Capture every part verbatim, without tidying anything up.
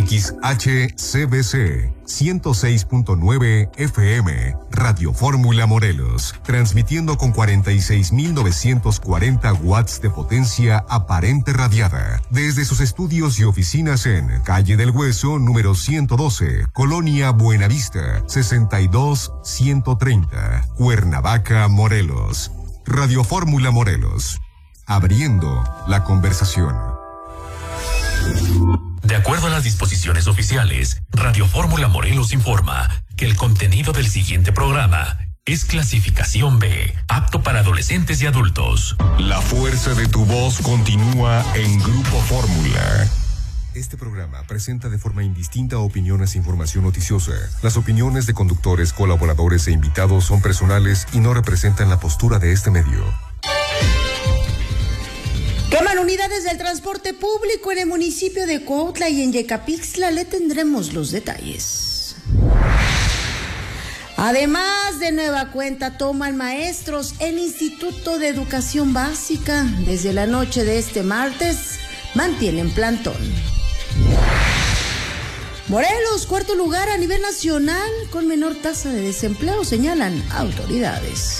X H C B C ciento seis punto nueve F M, Radio Fórmula Morelos, transmitiendo con cuarenta y seis mil novecientos cuarenta watts de potencia aparente radiada, desde sus estudios y oficinas en Calle del Hueso, número ciento doce, Colonia Buenavista, sesenta y dos ciento treinta, Cuernavaca, Morelos. Radio Fórmula Morelos, abriendo la conversación. De acuerdo a las disposiciones oficiales, Radio Fórmula Morelos informa que el contenido del siguiente programa es clasificación B, apto para adolescentes y adultos. La fuerza de tu voz continúa en Grupo Fórmula. Este programa presenta de forma indistinta opiniones e información noticiosa. Las opiniones de conductores, colaboradores e invitados son personales y no representan la postura de este medio. Queman unidades del transporte público en el municipio de Cuautla y en Yecapixtla. Le tendremos los detalles. Además, de nueva cuenta, toman maestros el Instituto de Educación Básica. Desde la noche de este martes, mantienen plantón. Morelos, cuarto lugar a nivel nacional con menor tasa de desempleo, señalan autoridades.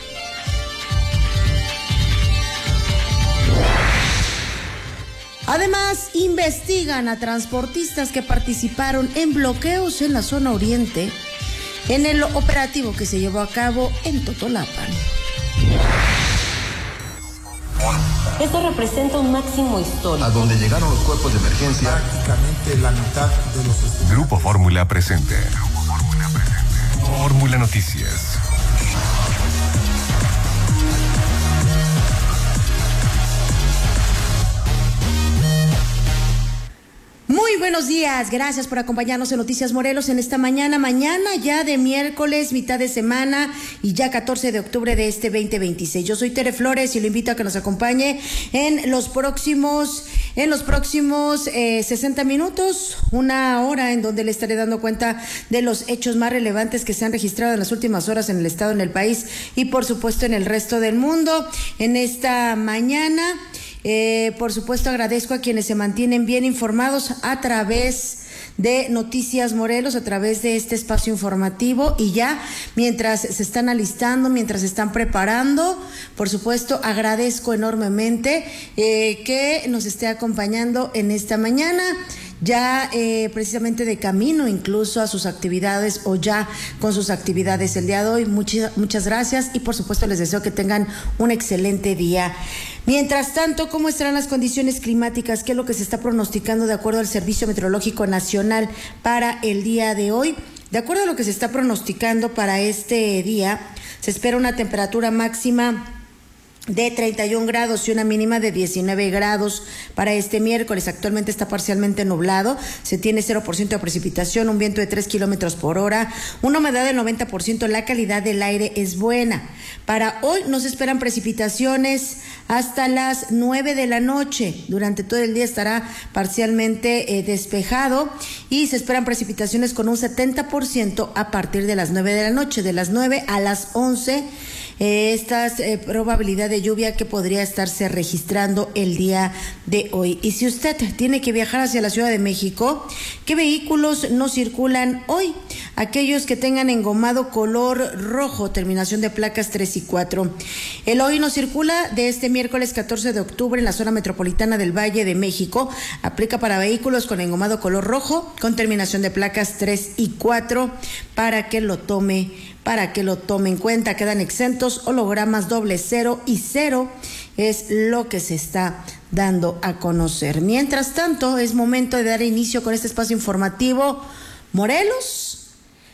Además, investigan a transportistas que participaron en bloqueos en la zona oriente en el operativo que se llevó a cabo en Totolapan. Esto representa un máximo histórico. A donde llegaron los cuerpos de emergencia. Prácticamente la mitad de los estudiantes. Grupo Fórmula presente. Grupo Fórmula presente. Fórmula Noticias. Muy buenos días, gracias por acompañarnos en Noticias Morelos en esta mañana, mañana ya de miércoles, mitad de semana y ya catorce de octubre de este veinte veintiséis. Yo soy Tere Flores y lo invito a que nos acompañe en los próximos, en los próximos eh, sesenta minutos, una hora en donde le estaré dando cuenta de los hechos más relevantes que se han registrado en las últimas horas en el estado, en el país y por supuesto en el resto del mundo. En esta mañana, Eh, por supuesto, agradezco a quienes se mantienen bien informados a través de Noticias Morelos, a través de este espacio informativo, y ya mientras se están alistando, mientras se están preparando, por supuesto, agradezco enormemente eh, que nos esté acompañando en esta mañana. Ya eh, precisamente de camino incluso a sus actividades o ya con sus actividades el día de hoy. Muchas, muchas gracias y por supuesto les deseo que tengan un excelente día. Mientras tanto, ¿cómo estarán las condiciones climáticas? ¿Qué es lo que se está pronosticando de acuerdo al Servicio Meteorológico Nacional para el día de hoy? De acuerdo a lo que se está pronosticando para este día, se espera una temperatura máxima de treinta y un grados y una mínima de diecinueve grados para este miércoles. Actualmente está parcialmente nublado, se tiene cero por ciento de precipitación, un viento de tres kilómetros por hora, una humedad del noventa por ciento, la calidad del aire es buena. Para hoy no se esperan precipitaciones hasta las nueve de la noche. Durante todo el día estará parcialmente eh, despejado y se esperan precipitaciones con un setenta por ciento a partir de las nueve de la noche, de las nueve a las once. Eh, esta eh, probabilidad de lluvia que podría estarse registrando el día de hoy. Y si usted tiene que viajar hacia la Ciudad de México, ¿qué vehículos no circulan hoy? Aquellos que tengan engomado color rojo, terminación de placas tres y cuatro. El hoy no circula de este miércoles catorce de octubre en la zona metropolitana del Valle de México. Aplica para vehículos con engomado color rojo, con terminación de placas tres y cuatro, para que lo tome para que lo tome en cuenta. Quedan exentos hologramas doble cero y cero, es lo que se está dando a conocer. Mientras tanto, es momento de dar inicio con este espacio informativo. Morelos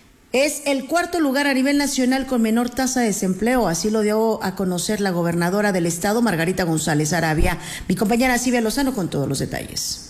es el cuarto lugar a nivel nacional con menor tasa de desempleo, así lo dio a conocer la gobernadora del estado, Margarita González Arabia. Mi compañera Silvia Lozano con todos los detalles.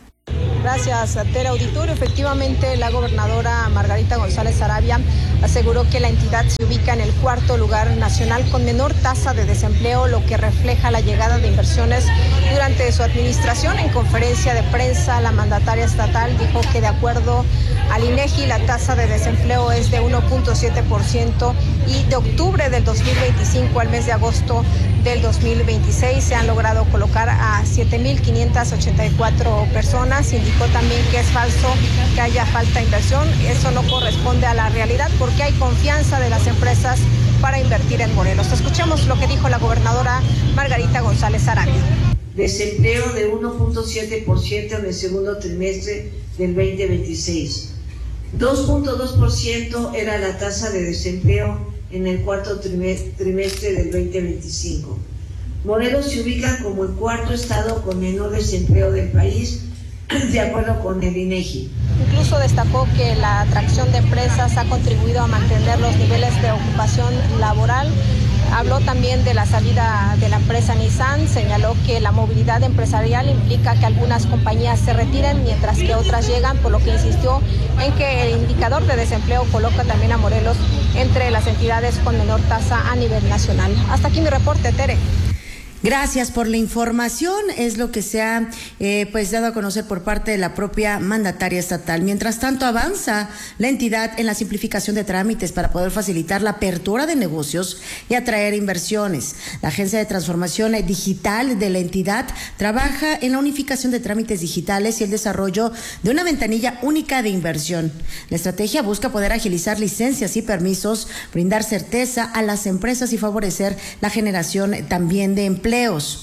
Gracias, Tere Auditorio. Efectivamente, la gobernadora Margarita González Arabia aseguró que la entidad se ubica en el cuarto lugar nacional con menor tasa de desempleo, lo que refleja la llegada de inversiones durante su administración. En conferencia de prensa, la mandataria estatal dijo que de acuerdo al INEGI la tasa de desempleo es de uno punto siete por ciento y de octubre del dos mil veinticinco al mes de agosto del dos mil veintiséis. Se han logrado colocar a siete mil quinientas ochenta y cuatro personas. Indicó también que es falso que haya falta de inversión. Eso no corresponde a la realidad porque hay confianza de las empresas para invertir en Morelos. Escuchemos lo que dijo la gobernadora Margarita González Sarabia. Desempleo de uno punto siete por ciento en el segundo trimestre del veinte veintiséis. dos punto dos por ciento era la tasa de desempleo en el cuarto trimestre del veinte veinticinco. Morelos se ubica como el cuarto estado con menor desempleo del país, de acuerdo con el INEGI. Incluso destacó que la atracción de empresas ha contribuido a mantener los niveles de ocupación laboral. Habló también de la salida de la empresa Nissan. Señaló que la movilidad empresarial implica que algunas compañías se retiren mientras que otras llegan, por lo que insistió en que el indicador de desempleo coloca también a Morelos entre las entidades con menor tasa a nivel nacional. Hasta aquí mi reporte, Tere. Gracias por la información, es lo que se ha eh, pues dado a conocer por parte de la propia mandataria estatal. Mientras tanto, avanza la entidad en la simplificación de trámites para poder facilitar la apertura de negocios y atraer inversiones. La Agencia de Transformación Digital de la entidad trabaja en la unificación de trámites digitales y el desarrollo de una ventanilla única de inversión. La estrategia busca poder agilizar licencias y permisos, brindar certeza a las empresas y favorecer la generación también de empleo.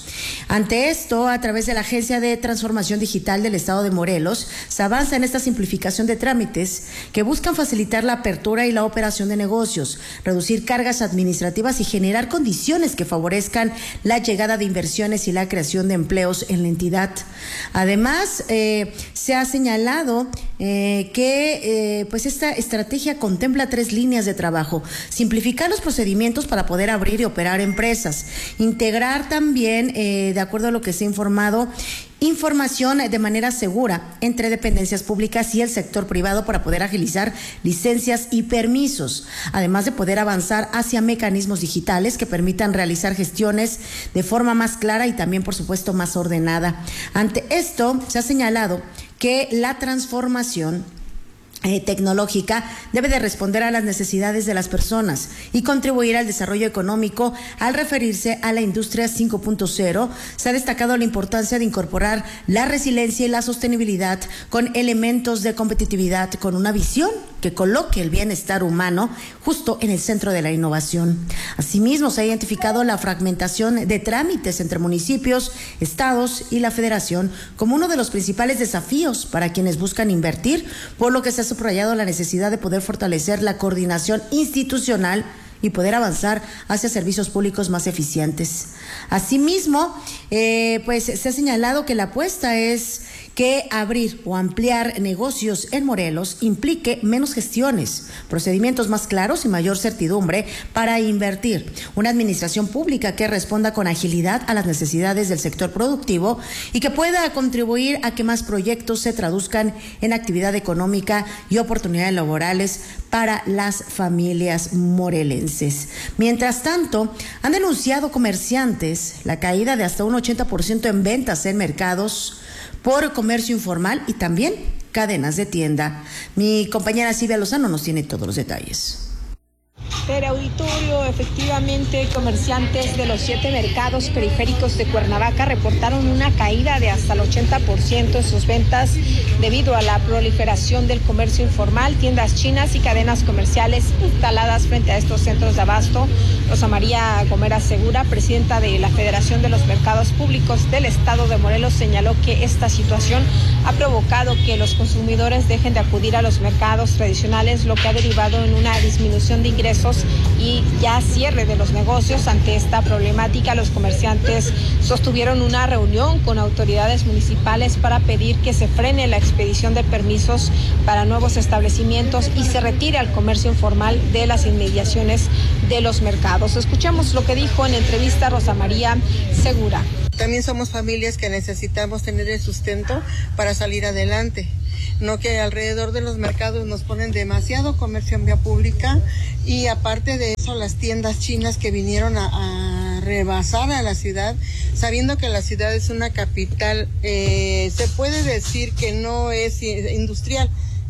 Ante esto, a través de la Agencia de Transformación Digital del Estado de Morelos, se avanza en esta simplificación de trámites que buscan facilitar la apertura y la operación de negocios, reducir cargas administrativas y generar condiciones que favorezcan la llegada de inversiones y la creación de empleos en la entidad. Además, eh, se ha señalado eh, que eh, pues esta estrategia contempla tres líneas de trabajo: simplificar los procedimientos para poder abrir y operar empresas, integrar también También, eh, de acuerdo a lo que se ha informado, información de manera segura entre dependencias públicas y el sector privado para poder agilizar licencias y permisos, además de poder avanzar hacia mecanismos digitales que permitan realizar gestiones de forma más clara y también, por supuesto, más ordenada. Ante esto, se ha señalado que la transformación Eh, tecnológica debe de responder a las necesidades de las personas y contribuir al desarrollo económico. Al referirse a la industria cinco punto cero, se ha destacado la importancia de incorporar la resiliencia y la sostenibilidad con elementos de competitividad, con una visión que coloque el bienestar humano justo en el centro de la innovación. Asimismo, se ha identificado la fragmentación de trámites entre municipios, estados y la federación como uno de los principales desafíos para quienes buscan invertir, por lo que se ha subrayado la necesidad de poder fortalecer la coordinación institucional y poder avanzar hacia servicios públicos más eficientes. Asimismo, eh, pues se ha señalado que la apuesta es que abrir o ampliar negocios en Morelos implique menos gestiones, procedimientos más claros y mayor certidumbre para invertir, una administración pública que responda con agilidad a las necesidades del sector productivo y que pueda contribuir a que más proyectos se traduzcan en actividad económica y oportunidades laborales para las familias morelenses. Mientras tanto, han denunciado comerciantes la caída de hasta un ochenta por ciento en ventas en mercados por comercio informal y también cadenas de tienda. Mi compañera Silvia Lozano nos tiene todos los detalles. Tere Auditorio, efectivamente, comerciantes de los siete mercados periféricos de Cuernavaca reportaron una caída de hasta el ochenta por ciento en sus ventas debido a la proliferación del comercio informal, tiendas chinas y cadenas comerciales instaladas frente a estos centros de abasto. Rosa María Gomera Segura, presidenta de la Federación de los Mercados Públicos del Estado de Morelos, señaló que esta situación ha provocado que los consumidores dejen de acudir a los mercados tradicionales, lo que ha derivado en una disminución de ingresos y ya cierre de los negocios. Ante esta problemática, los comerciantes sostuvieron una reunión con autoridades municipales para pedir que se frene la expedición de permisos para nuevos establecimientos y se retire al comercio informal de las inmediaciones de los mercados. Escuchamos lo que dijo en entrevista Rosa María Segura. También somos familias que necesitamos tener el sustento para salir adelante. No que alrededor de los mercados nos ponen demasiado comercio en vía pública y aparte de eso las tiendas chinas que vinieron a, a rebasar a la ciudad, sabiendo que la ciudad es una capital, eh, se puede decir que no es industrial,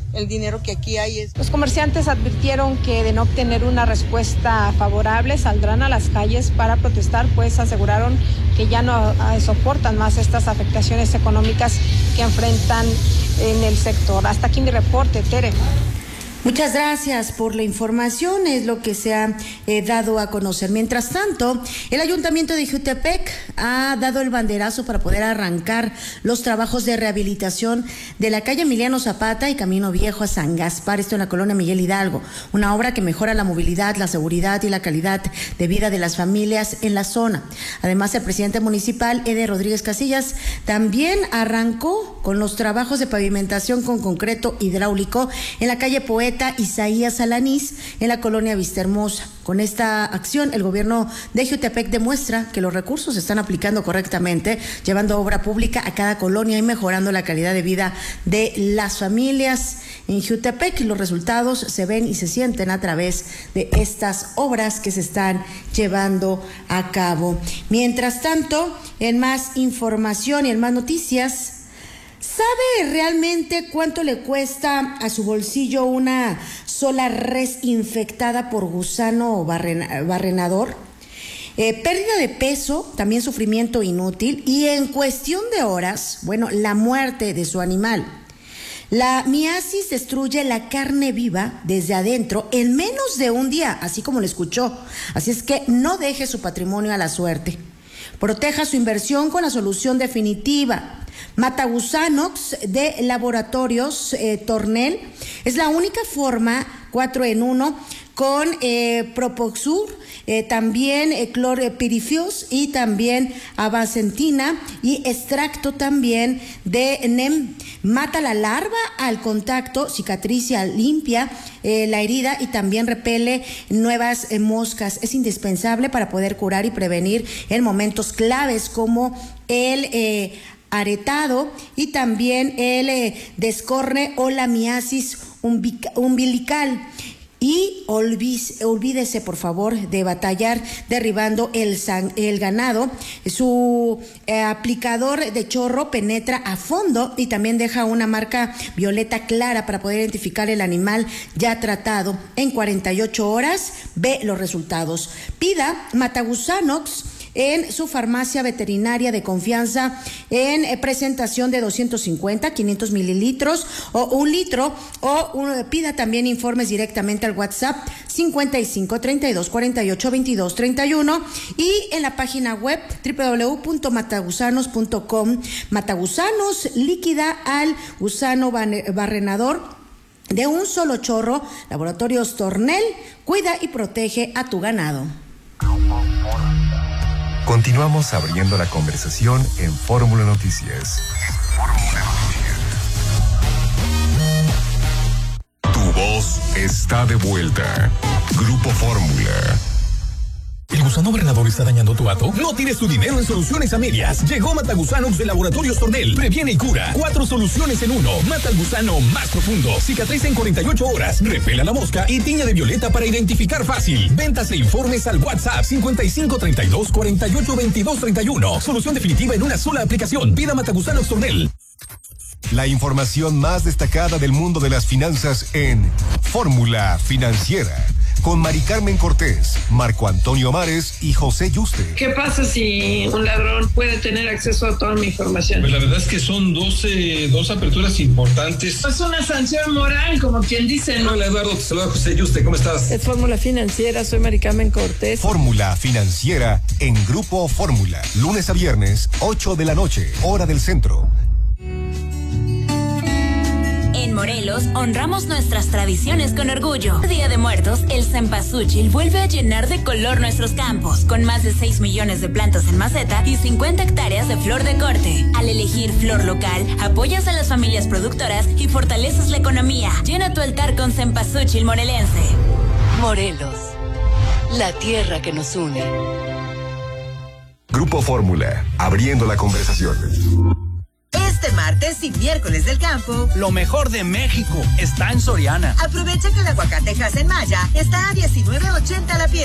el dinero que aquí hay es... Los comerciantes advirtieron que de no obtener una respuesta favorable saldrán a las calles para protestar, pues aseguraron que ya no uh, soportan más estas afectaciones económicas que enfrentan en el sector. Hasta aquí mi reporte, Tere. Muchas gracias por la información, es lo que se ha eh, dado a conocer. Mientras tanto, el Ayuntamiento de Ixtepec ha dado el banderazo para poder arrancar los trabajos de rehabilitación de la calle Emiliano Zapata y Camino Viejo a San Gaspar, esto en la colonia Miguel Hidalgo, una obra que mejora la movilidad, la seguridad y la calidad de vida de las familias en la zona. Además, el presidente municipal, Eder Rodríguez Casillas, también arrancó con los trabajos de pavimentación con concreto hidráulico en la calle Poeta Isaías Alanís en la colonia Vistahermosa. Con esta acción, el gobierno de Ixtepec demuestra que los recursos se están aplicando correctamente, llevando obra pública a cada colonia y mejorando la calidad de vida de las familias en Ixtepec. Los resultados se ven y se sienten a través de estas obras que se están llevando a cabo. Mientras tanto, en más información y en más noticias, ¿sabe realmente cuánto le cuesta a su bolsillo una sola res infectada por gusano barren- barrenador? Eh, pérdida de peso, también sufrimiento inútil y en cuestión de horas, bueno, la muerte de su animal. La miasis destruye la carne viva desde adentro en menos de un día, así como lo escuchó. Así es que no deje su patrimonio a la suerte. Proteja su inversión con la solución definitiva. Matagusanox de Laboratorios eh, Tornel es la única forma cuatro en uno con eh, Propoxur, eh, también eh, clorpirifios y también abacentina y extracto también de NEM. Mata la larva al contacto, cicatricia limpia eh, la herida y también repele nuevas eh, moscas. Es indispensable para poder curar y prevenir en momentos claves como el eh, aretado y también el eh, descorne o la miasis umbilical. Y olvídese, olvídese, por favor, de batallar derribando el, san, el ganado. Su eh, aplicador de chorro penetra a fondo y también deja una marca violeta clara para poder identificar el animal ya tratado. En cuarenta y ocho horas ve los resultados. Pida Matagusanox en su farmacia veterinaria de confianza en eh, presentación de doscientos cincuenta, quinientos mililitros o un litro o un, pida también informes directamente al WhatsApp cincuenta y cinco, treinta y dos, cuarenta y ocho, veintidós, treinta y uno y en la página web doble u doble u doble u punto matagusanos punto com. Matagusanos líquida al gusano barrenador de un solo chorro. Laboratorios Tornel cuida y protege a tu ganado. Continuamos abriendo la conversación en Fórmula Noticias. Tu voz está de vuelta. Grupo Fórmula. ¿El gusano barrenador está dañando tu hato? No tires tu dinero en soluciones a medias. Llegó Matagusanox de Laboratorios Tornel. Previene y cura. Cuatro soluciones en uno. Mata al gusano más profundo. Cicatriza en cuarenta y ocho horas. Repela la mosca y tiña de violeta para identificar fácil. Ventas e informes al WhatsApp cincuenta y cinco, treinta y dos, cuarenta y ocho, veintidós, treinta y uno. Solución definitiva en una sola aplicación. Pida Matagusanox Tornel. La información más destacada del mundo de las finanzas en Fórmula Financiera. Con Mari Carmen Cortés, Marco Antonio Mares y José Yuste. ¿Qué pasa si un ladrón puede tener acceso a toda mi información? Pues la verdad es que son doce, dos aperturas importantes. Es una sanción moral, como quien dice, ¿no? Hola Eduardo, te saluda José Yuste, ¿cómo estás? Es Fórmula Financiera, soy Mari Carmen Cortés. Fórmula Financiera en Grupo Fórmula. Lunes a viernes, ocho de la noche, hora del centro. En Morelos, honramos nuestras tradiciones con orgullo. Día de Muertos, el cempasúchil vuelve a llenar de color nuestros campos, con más de seis millones de plantas en maceta y cincuenta hectáreas de flor de corte. Al elegir flor local, apoyas a las familias productoras y fortaleces la economía. Llena tu altar con cempasúchil morelense. Morelos, la tierra que nos une. Grupo Fórmula, abriendo la conversación. Este martes y miércoles del campo, lo mejor de México está en Soriana. Aprovecha que el aguacate Hass en Maya está a diecinueve ochenta la pieza.